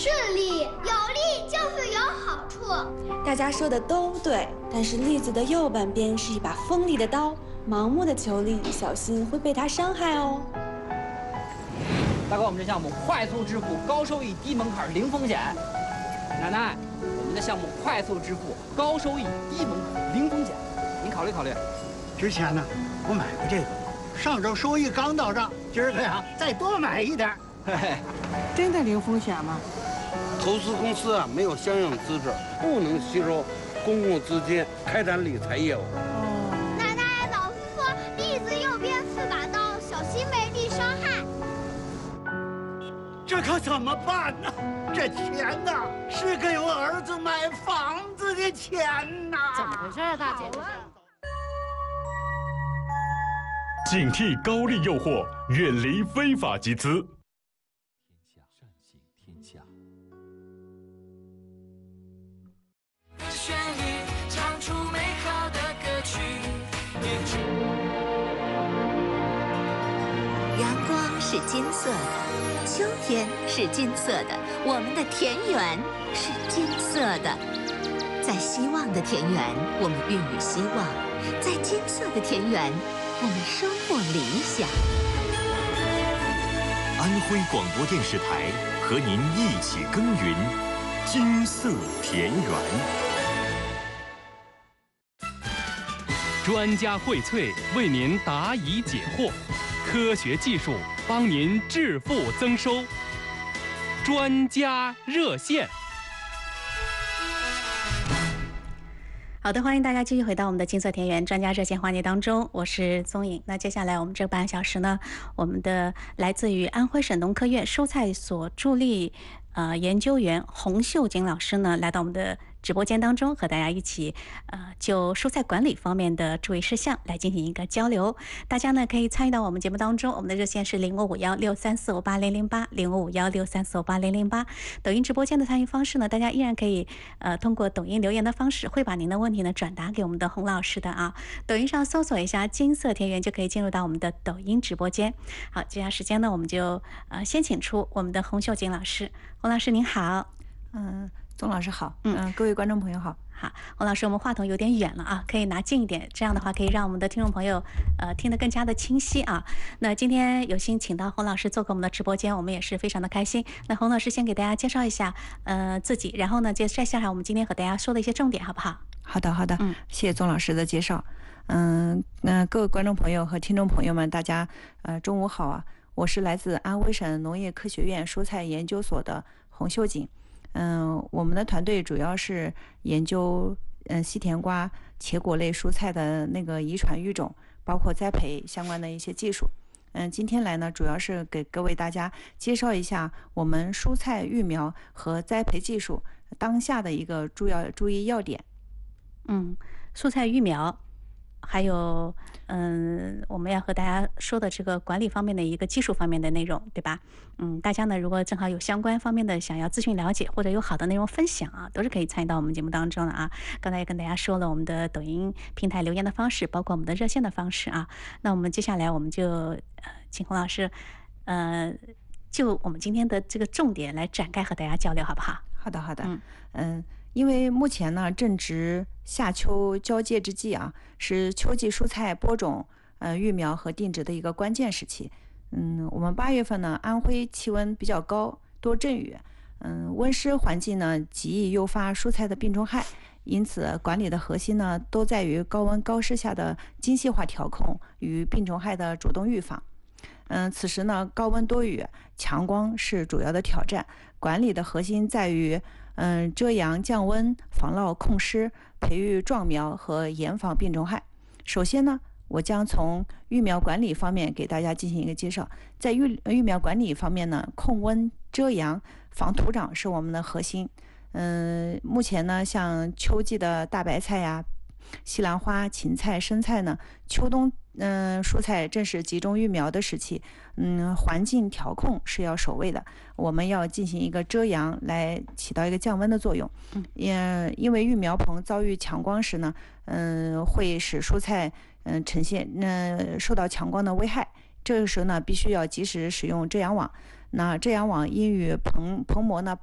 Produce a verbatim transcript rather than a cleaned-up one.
顺利，有利就是有好处。 大家说的都对，但是栗子的右半边是一把锋利的刀，盲目的求利，小心会被它伤害哦。 大哥，我们这项目快速致富，高收益，低门槛，零风险。奶奶，我们的项目快速致富，高收益，低门槛，零风险，您考虑考虑。 之前呢，我买过这个，上周收益刚到账，今儿个呀再多买一点。 嘿嘿， 真的零风险吗？ 投资公司啊没有相应资质，不能吸收公共资金开展理财业务。 哦，奶奶，老师说栗子右边是把刀，小心被利伤害。 这可怎么办呢？这钱呐，是给我儿子买房子的钱呐！ 怎么回事啊，大姐？ 警惕高利诱惑，远离非法集资。 天下善行天下。 旋律唱出美好的歌曲。 阳光是金色的，秋天是金色的，我们的田园是金色的。在希望的田园，我们孕育希望；在金色的田园，我们收获理想。 安徽广播电视台和您一起耕耘金色田园。 专家荟萃为您答疑解惑，科学技术帮您致富增收。专家热线。 好的，欢迎大家继续回到我们的金色田园专家热线环节当中，我是宗颖。那接下来我们这半小时呢，我们的来自于安徽省农科院蔬菜所助力呃研究员洪秀锦老师呢，来到我们的直播间当中，和大家一起呃就蔬菜管理方面的注意事项来进行一个交流。大家呢可以参与到我们节目当中，我们的热线是零五五幺六三四五八零零八零五五幺六三四五八零零八。抖音直播间的参与方式呢，大家依然可以呃通过抖音留言的方式，会把您的问题呢转达给我们的洪老师的啊。抖音上搜索一下金色田园，就可以进入到我们的抖音直播间。好，接下来时间呢，我们就呃先请出我们的洪秀锦老师。洪老师您好。 嗯。宗老师好，嗯，各位观众朋友好。 好，洪老师，我们话筒有点远了啊，可以拿近一点，这样的话可以让我们的听众朋友呃听得更加的清晰啊。那今天有幸请到洪老师做客我们的直播间，我们也是非常的开心。那洪老师先给大家介绍一下呃自己，然后呢接下来我们今天和大家说的一些重点，好不好？ 好的，好的，嗯，谢谢宗老师的介绍。嗯，那各位观众朋友和听众朋友们，大家呃中午好啊！我是来自安徽省农业科学院蔬菜研究所的洪秀锦。嗯，我们的团队主要是研究嗯西甜瓜、茄果类蔬菜的那个遗传育种，包括栽培相关的一些技术。嗯，今天来呢，主要是给各位大家介绍一下我们蔬菜育苗和栽培技术当下的一个主要注意要点。 嗯，蔬菜育苗。还有，嗯，我们要和大家说的这个管理方面的一个技术方面的内容，对吧？嗯，大家呢，如果正好有相关方面的想要咨询了解，或者有好的内容分享啊，都是可以参与到我们节目当中的啊。刚才也跟大家说了我们的抖音平台留言的方式，包括我们的热线的方式啊。那我们接下来我们就呃，请洪老师，呃，就我们今天的这个重点来展开和大家交流，好不好？ 好的，好的，嗯嗯。因为目前呢正值夏秋交界之际啊，是秋季蔬菜播种、呃育苗和定植的一个关键时期。嗯，我们八月份呢，安徽气温比较高，多阵雨，嗯，温湿环境呢极易诱发蔬菜的病虫害，因此管理的核心呢都在于高温高湿下的精细化调控与病虫害的主动预防。嗯，此时呢高温多雨、强光是主要的挑战，管理的核心在于嗯，遮阳降温、防涝控湿、培育壮苗和严防病虫害。首先呢，我将从育苗管理方面给大家进行一个介绍。在育育苗管理方面呢，控温、遮阳、防土长是我们的核心。嗯，目前呢，像秋季的大白菜呀、西兰花、芹菜、生菜呢，秋冬嗯，蔬菜正是集中育苗的时期，嗯，环境调控是要首位的，我们要进行一个遮阳，来起到一个降温的作用。嗯，也因为育苗棚遭遇强光时呢，嗯，会使蔬菜嗯呈现嗯受到强光的危害，这个时候呢，必须要及时使用遮阳网。那遮阳网应与棚棚膜呢